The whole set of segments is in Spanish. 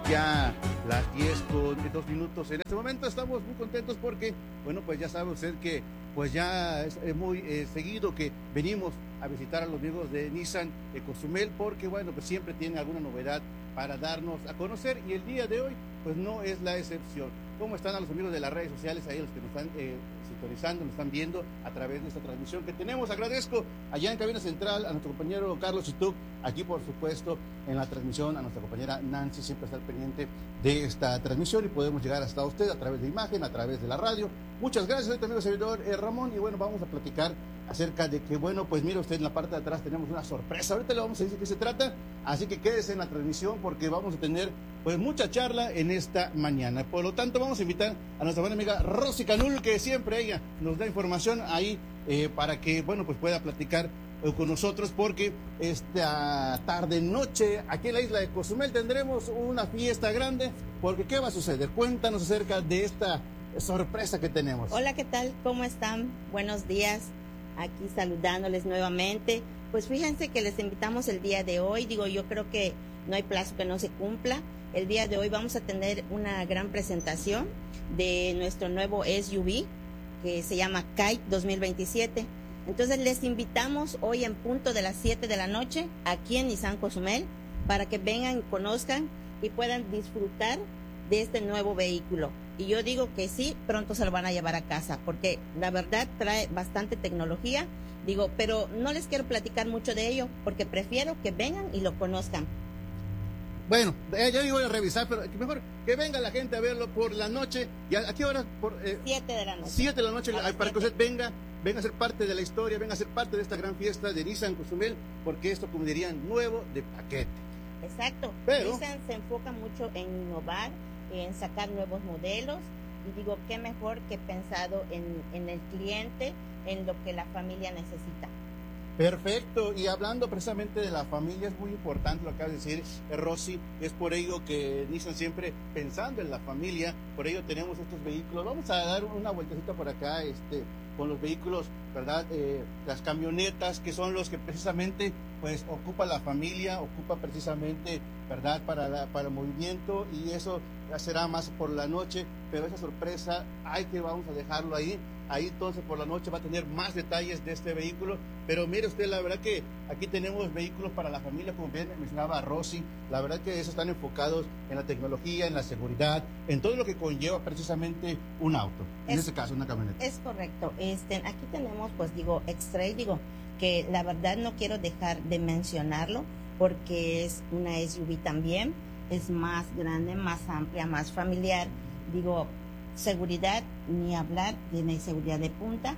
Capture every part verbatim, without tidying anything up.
ya las diez con dos minutos. En este momento estamos muy contentos porque, bueno, pues ya sabe usted que pues ya es muy eh, seguido que venimos a visitar a los amigos de Nissan de Cozumel, porque bueno, pues siempre tienen alguna novedad para darnos a conocer, y el día de hoy pues no es la excepción. ¿Cómo están a los amigos de las redes sociales, ahí los que nos están eh, sintonizando, nos están viendo a través de esta transmisión que tenemos? Agradezco allá en cabina central a nuestro compañero Carlos Chituc, aquí por supuesto en la transmisión a nuestra compañera Nancy, siempre está al pendiente de esta transmisión, y podemos llegar hasta usted a través de imagen, a través de la radio. Muchas gracias, soy tu amigo servidor eh, Ramón, y bueno, vamos a platicar acerca de que, bueno, pues mire usted, en la parte de atrás tenemos una sorpresa, ahorita le vamos a decir de qué se trata, así que quédese en la transmisión porque vamos a tener pues mucha charla en esta mañana. Por lo tanto, vamos a invitar a nuestra buena amiga Rosy Canul, que siempre ella nos da información ahí eh, para que, bueno, pues pueda platicar eh, con nosotros, porque esta tarde noche aquí en la isla de Cozumel tendremos una fiesta grande, porque ¿qué va a suceder? Cuéntanos acerca de esta sorpresa que tenemos. Hola, ¿qué tal? ¿Cómo están? Buenos días. Aquí saludándoles nuevamente. Pues fíjense que les invitamos el día de hoy. Digo, yo creo que no hay plazo que no se cumpla. El día de hoy vamos a tener una gran presentación de nuestro nuevo S U V que se llama Kite dos mil veintisiete. Entonces les invitamos hoy en punto de las siete de la noche aquí en Nissan Cozumel para que vengan y conozcan y puedan disfrutar de este nuevo vehículo. Y yo digo que sí, pronto se lo van a llevar a casa, porque la verdad trae bastante tecnología. Digo, pero no les quiero platicar mucho de ello, porque prefiero que vengan y lo conozcan. Bueno, eh, ya voy a revisar, pero mejor que venga la gente a verlo por la noche. ¿Y a, a qué hora? Por, eh, siete de la noche. siete de la noche, para siete. Que usted venga, venga a ser parte de la historia, venga a ser parte de esta gran fiesta de Nissan Cozumel, porque esto, como dirían, nuevo de paquete. Exacto. Pero Nissan se enfoca mucho en innovar, en sacar nuevos modelos, y digo, qué mejor que pensado en, en el cliente, en lo que la familia necesita. Perfecto, y hablando precisamente de la familia, es muy importante lo que acabas de decir, eh, Rosy, es por ello que Nissan siempre pensando en la familia, por ello tenemos estos vehículos. Vamos a dar una vueltecita por acá, este, con los vehículos, ¿verdad? Eh, las camionetas, que son los que precisamente pues ocupa la familia, ocupa precisamente, ¿verdad? Para, la, para el movimiento, y eso será más por la noche, pero esa sorpresa hay que vamos a dejarlo ahí. Ahí entonces por la noche va a tener más detalles de este vehículo, pero mire usted, la verdad que aquí tenemos vehículos para la familia, como bien mencionaba Rosy, la verdad que esos están enfocados en la tecnología, en la seguridad, en todo lo que conlleva precisamente un auto, en es, este caso una camioneta. Es correcto, este, aquí tenemos pues digo, X-Trail, digo, que la verdad no quiero dejar de mencionarlo, porque es una S U V también, es más grande, más amplia, más familiar, digo, seguridad, ni hablar, tiene seguridad de punta.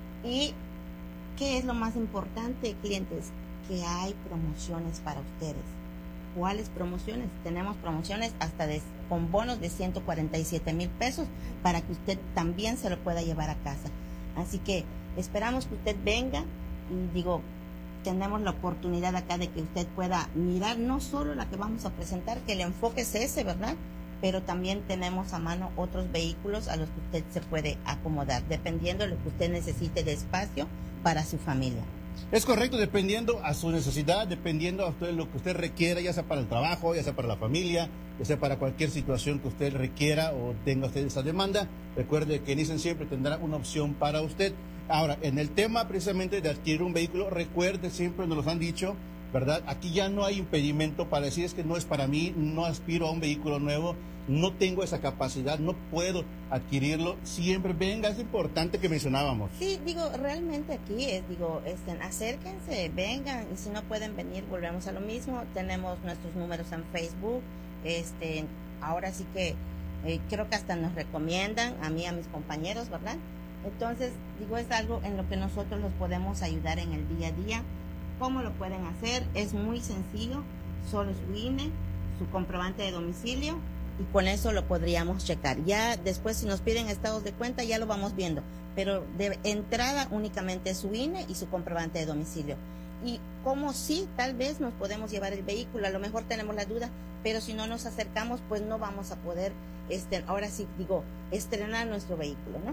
Y ¿qué es lo más importante, clientes? Que hay promociones para ustedes. ¿Cuáles promociones? Tenemos promociones hasta de, con bonos de ciento cuarenta y siete mil pesos para que usted también se lo pueda llevar a casa. Así que esperamos que usted venga, y digo, tenemos la oportunidad acá de que usted pueda mirar no solo la que vamos a presentar, que el enfoque es ese, ¿verdad? Pero también tenemos a mano otros vehículos a los que usted se puede acomodar, dependiendo de lo que usted necesite de espacio para su familia. Es correcto, dependiendo a su necesidad, dependiendo a usted lo que usted requiera, ya sea para el trabajo, ya sea para la familia, ya sea para cualquier situación que usted requiera o tenga usted esa demanda. Recuerde que Nissan siempre tendrá una opción para usted. Ahora, en el tema precisamente de adquirir un vehículo, recuerde, siempre nos lo han dicho, ¿verdad? Aquí ya no hay impedimento para decir es que no es para mí, no aspiro a un vehículo nuevo, no tengo esa capacidad, no puedo adquirirlo. Siempre venga, es importante que mencionábamos. Sí, digo, realmente aquí es, digo, este, acérquense, vengan, y si no pueden venir, volvemos a lo mismo. Tenemos nuestros números en Facebook, este, ahora sí que eh, creo que hasta nos recomiendan, a mí, a mis compañeros, ¿verdad? Entonces, digo, es algo en lo que nosotros los podemos ayudar en el día a día. ¿Cómo lo pueden hacer? Es muy sencillo, solo su I N E, su comprobante de domicilio, y con eso lo podríamos checar. Ya después, si nos piden estados de cuenta, ya lo vamos viendo, pero de entrada únicamente su I N E y su comprobante de domicilio. Y como sí, tal vez nos podemos llevar el vehículo, a lo mejor tenemos la duda, pero si no nos acercamos, pues no vamos a poder, este, ahora sí digo, estrenar nuestro vehículo, ¿no?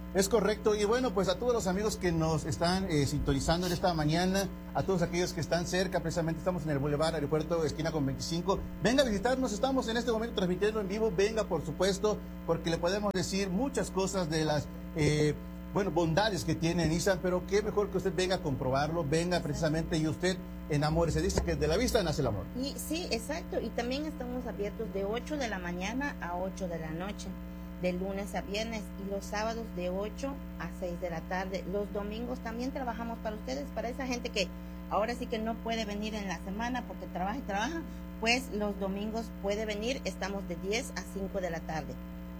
Es correcto, y bueno, pues a todos los amigos que nos están eh, sintonizando en esta mañana, a todos aquellos que están cerca, precisamente estamos en el Boulevard Aeropuerto, esquina con veinticinco, venga a visitarnos, estamos en este momento transmitiendo en vivo, venga por supuesto, porque le podemos decir muchas cosas de las, eh, bueno, bondades que tiene Nissan, pero qué mejor que usted venga a comprobarlo, venga precisamente y usted enamore, se dice que de la vista nace el amor. Y sí, exacto, y también estamos abiertos de ocho de la mañana a ocho de la noche. De lunes a viernes, y los sábados de ocho a seis de la tarde. Los domingos también trabajamos para ustedes, para esa gente que ahora sí que no puede venir en la semana porque trabaja y trabaja, pues los domingos puede venir, estamos de diez a cinco de la tarde.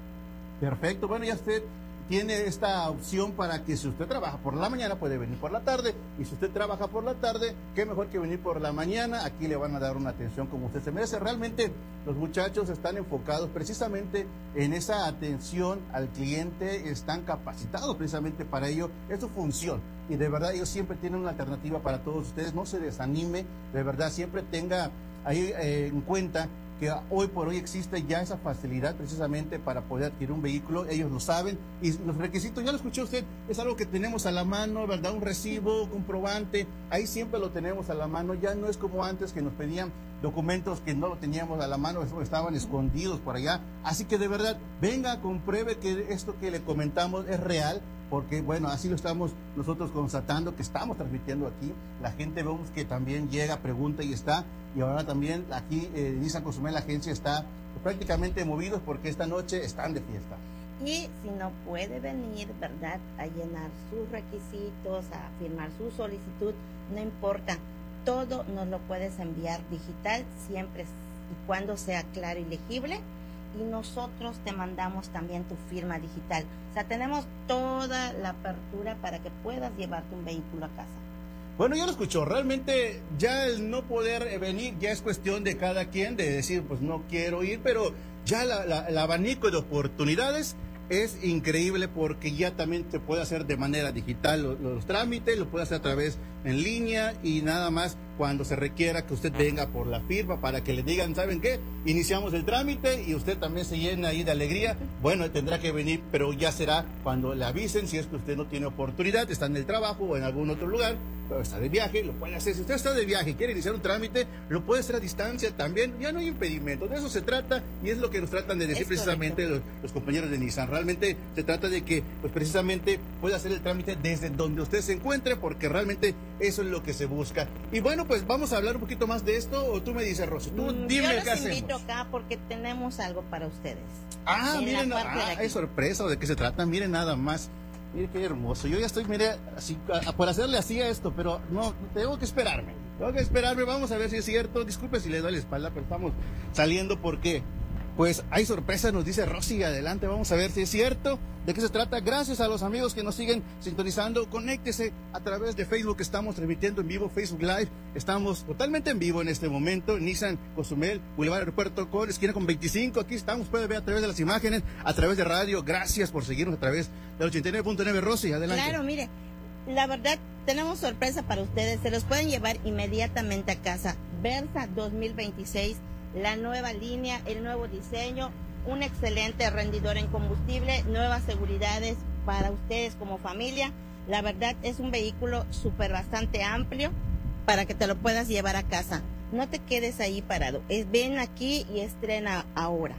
Perfecto, bueno, ya usted tiene esta opción para que si usted trabaja por la mañana puede venir por la tarde, y si usted trabaja por la tarde, qué mejor que venir por la mañana. Aquí le van a dar una atención como usted se merece. Realmente los muchachos están enfocados precisamente en esa atención al cliente, están capacitados precisamente para ello, es su función, y de verdad ellos siempre tienen una alternativa para todos ustedes. No se desanime, de verdad siempre tenga ahí eh, en cuenta que hoy por hoy existe ya esa facilidad precisamente para poder adquirir un vehículo, ellos lo saben, y los requisitos, ya lo escuchó usted, es algo que tenemos a la mano, ¿verdad? Un recibo, comprobante, ahí siempre lo tenemos a la mano, ya no es como antes que nos pedían documentos que no lo teníamos a la mano, estaban escondidos por allá, así que de verdad, venga, compruebe que esto que le comentamos es real, porque bueno, así lo estamos nosotros constatando, que estamos transmitiendo aquí, la gente vemos que también llega, pregunta y está, y ahora también aquí eh, Nissan Cozumel, la agencia, está prácticamente movidos porque esta noche están de fiesta. Y si no puede venir, ¿verdad?, a llenar sus requisitos, a firmar su solicitud, no importa, todo nos lo puedes enviar digital, siempre y cuando sea claro y legible, y nosotros te mandamos también tu firma digital. O sea, tenemos toda la apertura para que puedas llevarte un vehículo a casa. Bueno, ya lo escuchó, realmente ya el no poder venir ya es cuestión de cada quien, de decir, pues no quiero ir, pero ya la, la, el abanico de oportunidades es increíble, porque ya también se puede hacer de manera digital los, los trámites, lo puede hacer a través en línea, y nada más cuando se requiera que usted venga por la firma para que le digan, ¿saben qué? Iniciamos el trámite y usted también se llena ahí de alegría. Bueno, tendrá que venir, pero ya será cuando le avisen, si es que usted no tiene oportunidad, está en el trabajo o en algún otro lugar, pero está de viaje, lo puede hacer. Si usted está de viaje y quiere iniciar un trámite, lo puede hacer a distancia también, ya no hay impedimento, de eso se trata, y es lo que nos tratan de decir es precisamente los, los compañeros de Nissan. Realmente se trata de que, pues precisamente, pueda hacer el trámite desde donde usted se encuentre, porque realmente eso es lo que se busca. Y bueno, pues vamos a hablar un poquito más de esto, o tú me dices, Rosy, tú mm, dime qué hacemos. Yo los invito acá porque tenemos algo para ustedes. Ah, en miren, ah, hay sorpresa, ¿de qué se trata? Miren nada más. Mire qué hermoso. Yo ya estoy, mire, así, a, por hacerle así a esto, pero no, tengo que esperarme. Tengo que esperarme, vamos a ver si es cierto. Disculpe si le doy la espalda, pero estamos saliendo porque, pues, hay sorpresa, nos dice Rosy. Adelante, vamos a ver si es cierto. ¿De qué se trata? Gracias a los amigos que nos siguen sintonizando. Conéctese a través de Facebook, estamos transmitiendo en vivo, Facebook Live. Estamos totalmente en vivo en este momento. Nissan Cozumel, Boulevard Aeropuerto con esquina con veinticinco. Aquí estamos, puede ver a través de las imágenes, a través de radio. Gracias por seguirnos a través del ochenta y nueve punto nueve. Rosy, adelante. Claro, mire, la verdad, tenemos sorpresa para ustedes. Se los pueden llevar inmediatamente a casa. Versa dos mil veintiséis, la nueva línea, el nuevo diseño, un excelente rendidor en combustible, nuevas seguridades para ustedes como familia. La verdad, es un vehículo súper bastante amplio para que te lo puedas llevar a casa. No te quedes ahí parado. Es, ven aquí y estrena ahora.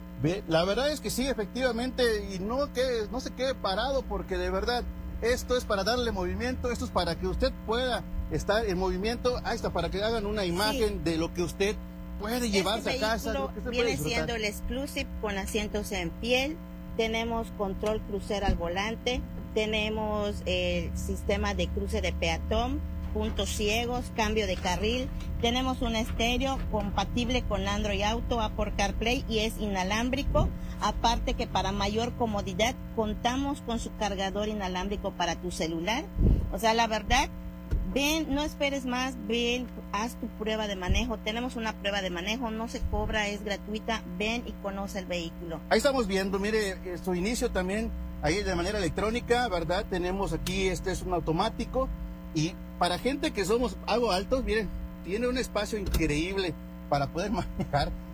La verdad es que sí, efectivamente, y no, que, no se quede parado, porque de verdad esto es para darle movimiento, esto es para que usted pueda estar en movimiento. Ahí está, para que hagan una imagen sí. de lo que usted puede llevarse este a casa. Lo que viene siendo el Exclusive con asientos en piel, tenemos control crucero al volante, tenemos el sistema de cruce de peatón, puntos ciegos, cambio de carril, tenemos un estéreo compatible con Android Auto, Apple CarPlay y es inalámbrico, aparte que para mayor comodidad contamos con su cargador inalámbrico para tu celular. O sea, la verdad, ven, no esperes más, ven, haz tu prueba de manejo. Tenemos una prueba de manejo, no se cobra, es gratuita. Ven y conoce el vehículo. Ahí estamos viendo, mire, su inicio también, ahí de manera electrónica, ¿verdad? Tenemos aquí, este es un automático. Y para gente que somos algo altos, miren, tiene un espacio increíble para poder manejar.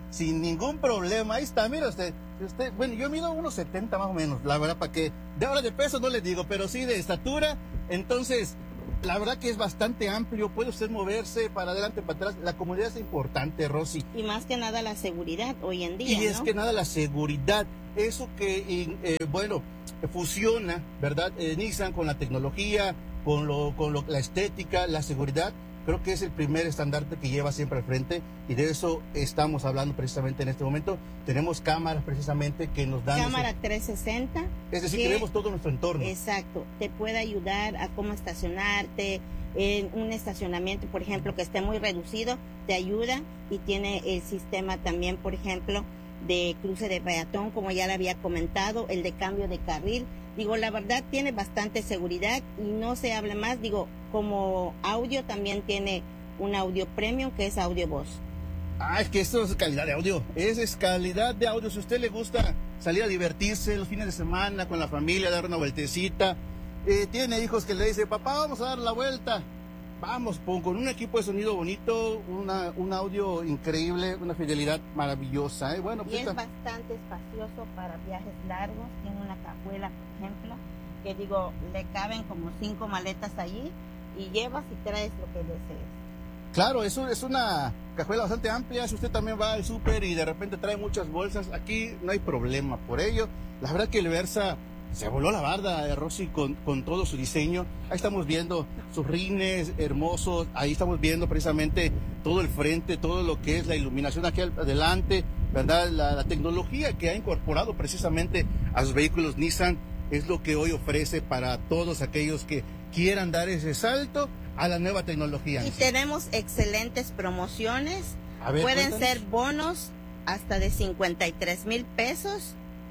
sin ningún problema. Ahí está, mira usted, usted, bueno, yo mido unos setenta más o menos, la verdad, para que, de ahora de peso no les digo, pero sí de estatura, entonces, la verdad que es bastante amplio, puede usted moverse para adelante, para atrás, la comodidad es importante, Rosy. Y más que nada la seguridad hoy en día, Y es ¿no? que nada la seguridad, eso que, eh, bueno, fusiona, ¿verdad? Eh, Nissan con la tecnología, con, lo, con lo, la estética, la seguridad, creo que es el primer estandarte que lleva siempre al frente y de eso estamos hablando precisamente en este momento. Tenemos cámaras precisamente que nos dan... Cámara ese, trescientos sesenta. es decir, que vemos todo nuestro entorno. Exacto, te puede ayudar a cómo estacionarte en un estacionamiento, por ejemplo, que esté muy reducido, te ayuda y tiene el sistema también, por ejemplo, de cruce de peatón, como ya le había comentado, el de cambio de carril. Digo, la verdad tiene bastante seguridad y no se hable más. Digo, como audio también tiene un audio premium que es audio voz. Ah, es que esto es calidad de audio. Es, es calidad de audio. Si a usted le gusta salir a divertirse los fines de semana con la familia, dar una vueltecita, eh, tiene hijos que le dicen, papá, vamos a dar la vuelta. Vamos, con, con un equipo de sonido bonito, una, un audio increíble, una fidelidad maravillosa. ¿eh? Bueno, y pues es está... bastante espacioso para viajes largos. Tiene una cajuela, por ejemplo, que digo, le caben como cinco maletas allí y llevas y traes lo que desees. Claro, eso es una cajuela bastante amplia. Si usted también va al súper y de repente trae muchas bolsas, aquí no hay problema por ello. La verdad que el Versa se voló la barda de Rosy con, con todo su diseño. Ahí estamos viendo sus rines hermosos. Ahí estamos viendo precisamente todo el frente, todo lo que es la iluminación aquí adelante, ¿verdad? La, la tecnología que ha incorporado precisamente a sus vehículos Nissan es lo que hoy ofrece para todos aquellos que quieran dar ese salto a la nueva tecnología. Y tenemos excelentes promociones. A ver, pueden cuéntanos. ser bonos hasta de cincuenta y tres mil pesos.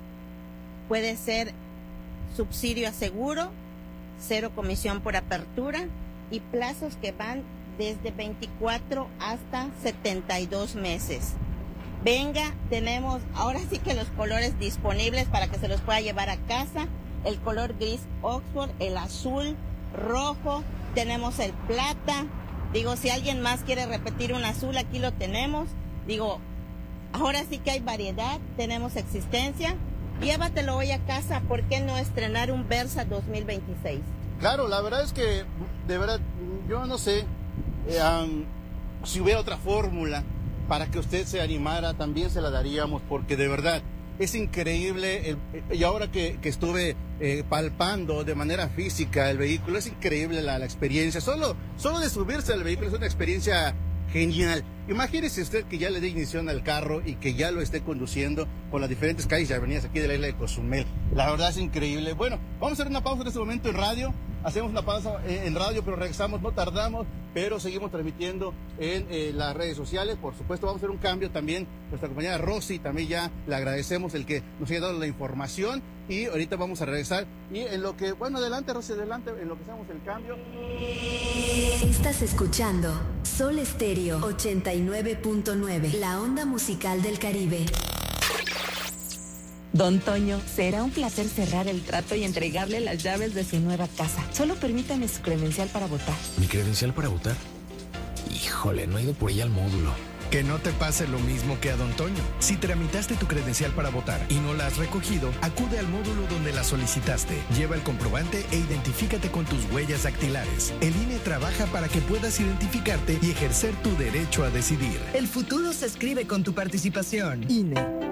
Puede ser subsidio a seguro, cero comisión por apertura y plazos que van desde veinticuatro hasta setenta y dos meses. Venga, tenemos ahora sí que los colores disponibles para que se los pueda llevar a casa. El color gris Oxford, el azul, rojo, tenemos el plata. Digo, si alguien más quiere repetir un azul, aquí lo tenemos. Digo, ahora sí que hay variedad, tenemos existencia. Llévatelo hoy a casa, ¿por qué no estrenar un Versa dos mil veintiséis? Claro, la verdad es que, de verdad, yo no sé eh, um, si hubiera otra fórmula para que usted se animara, también se la daríamos, porque de verdad es increíble, el, y ahora que, que estuve eh, palpando de manera física el vehículo, es increíble la, la experiencia, solo, solo de subirse al vehículo es una experiencia genial. Imagínese usted que ya le dé ignición al carro y que ya lo esté conduciendo por las diferentes calles y avenidas aquí de la isla de Cozumel. La verdad es increíble. Bueno, vamos a hacer una pausa en este momento en radio. Hacemos una pausa en radio, pero regresamos, no tardamos, pero seguimos transmitiendo en eh, las redes sociales. Por supuesto, vamos a hacer un cambio también. Nuestra compañera Rosy, también ya le agradecemos el que nos haya dado la información. Y ahorita vamos a regresar. Y en lo que, bueno, adelante, Rosy, adelante, en lo que hacemos el cambio. Estás escuchando Sol Estéreo ochenta y nueve punto nueve, la onda musical del Caribe. Don Toño, será un placer cerrar el trato y entregarle las llaves de su nueva casa. Solo permítame su credencial para votar. ¿Mi credencial para votar? Híjole, no he ido por ella al módulo. Que no te pase lo mismo que a Don Toño. Si tramitaste tu credencial para votar y no la has recogido, acude al módulo donde la solicitaste. Lleva el comprobante e identifícate con tus huellas dactilares. El I N E trabaja para que puedas identificarte y ejercer tu derecho a decidir. El futuro se escribe con tu participación. I N E.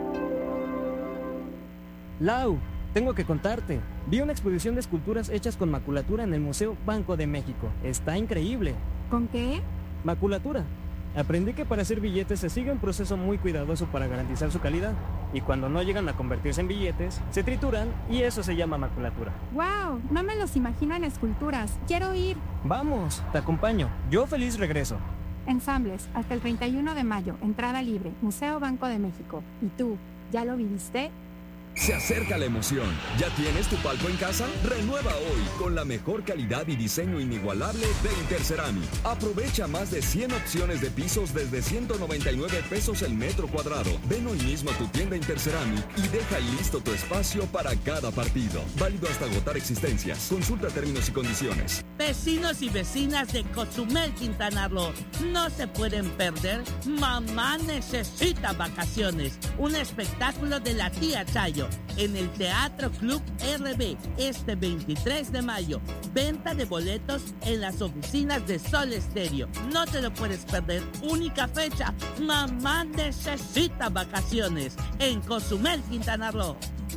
Lau, tengo que contarte. Vi una exposición de esculturas hechas con maculatura en el Museo Banco de México. Está increíble. ¿Con qué? Maculatura. Aprendí que para hacer billetes se sigue un proceso muy cuidadoso para garantizar su calidad. Y cuando no llegan a convertirse en billetes, se trituran y eso se llama maculatura. ¡Wow! No me los imagino en esculturas. Quiero ir. Vamos, te acompaño. Yo feliz regreso. Ensambles, hasta el treinta y uno de mayo, entrada libre, Museo Banco de México. ¿Y tú, ya lo viviste? Se acerca la emoción. ¿Ya tienes tu palco en casa? Renueva hoy con la mejor calidad y diseño inigualable de Interceramic. Aprovecha más de cien opciones de pisos desde ciento noventa y nueve pesos el metro cuadrado. Ven hoy mismo a tu tienda Interceramic y deja listo tu espacio para cada partido. Válido hasta agotar existencias. Consulta términos y condiciones. Vecinos y vecinas de Cozumel, Quintana Roo, no se pueden perder Mamá Necesita Vacaciones, un espectáculo de la tía Chayo en el Teatro Club R B este veintitrés de mayo. Venta de boletos en las oficinas de Sol Estéreo. No te lo puedes perder. Única fecha, Mamá Necesita Vacaciones en Cozumel, Quintana Roo.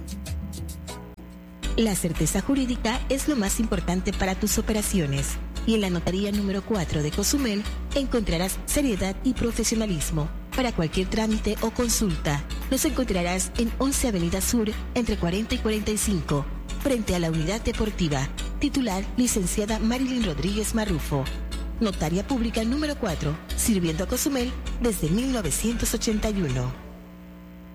La certeza jurídica es lo más importante para tus operaciones. Y en la notaría número cuatro de Cozumel encontrarás seriedad y profesionalismo. Para cualquier trámite o consulta, nos encontrarás en once Avenida Sur, entre cuarenta y cuarenta y cinco, frente a la Unidad Deportiva. Titular, licenciada Marilyn Rodríguez Marrufo. Notaria Pública número cuatro, sirviendo a Cozumel desde mil novecientos ochenta y uno.